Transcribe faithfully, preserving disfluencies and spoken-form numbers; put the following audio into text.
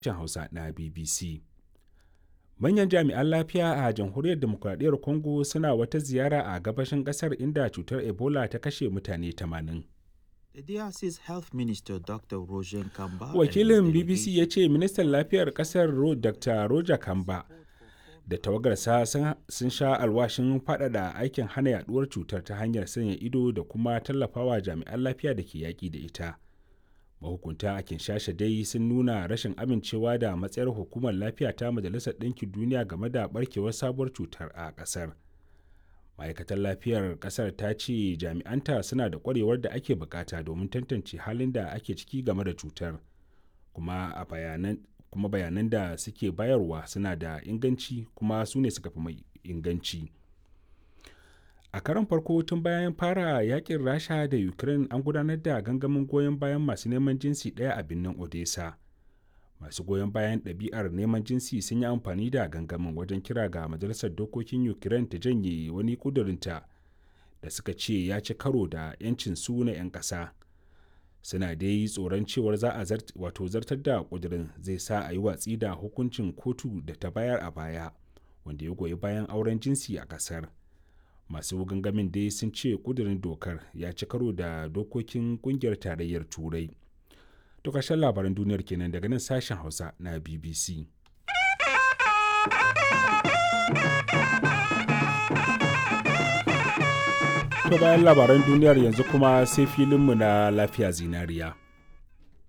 sashen Hausa na B B C. Manyan jami'an lafiya a Jamhuriyar Dimokuraɗiyyar Congo suna wata ziyara a gabashin ƙasar inda cutar Ebola ta kashe mutane tamanin. The D R C's Health Minister Doctor Roger Kamba Wakilin B B C ya ce ministan lafiyar ƙasar Doctor Roger Kamba da tawagarsa sun sha alwashin faɗaɗa aikin hana yaduwar cutar ta hanyar sanya ido da kuma tallafawa jami'an lafiya da ke yaƙi da ita. Mahukunta a Kinshasa dai sun nuna rashin amincewa da matsayar hukumar lafiya ta Majalisar Ɗinkin Duniya game da barkewar sabuwar cutar a ƙasar. Ma'aikatar lafiyar ƙasar ta ce jami'anta suna da ƙwarewar da ake bukata domin tantance halin da ake ciki game da cutar, kuma a bayanan kuma bayanan da suke bayarwa suna da inganci kuma su ne suka fi mai inganci. A karon farko tun bayan fara yakin Rasha da Ukraine an gudanar da gangamin goyon bayan masu neman jinsi ɗaya a birnin Odessa. Masu goyon bayan ɗabi'ar neman jinsi sun yi amfani da gangamin wajen kira ga Majalisar Dokokin Ukraine ta janye wani ƙudurinta da suka ce ya ci karo da 'yancin su na 'yan ƙasa. Suna dai tsoron cewar za a wato zartar da ƙudurin zai sa a yi watsi da hukuncin kotu da ta bayar a baya wanda ya goyi bayan auren jinsi a ƙasar. Masu gangamin dai sun ce ƙudurin dokar ya ci karo da dokokin ƙungiyar tarayyar Turai. To ƙarshen labaran duniyar kenan daga nan sashen Hausa na B B C. To bayan labaran duniyar yanzu kuma sai filinmu na lafiya zinariya.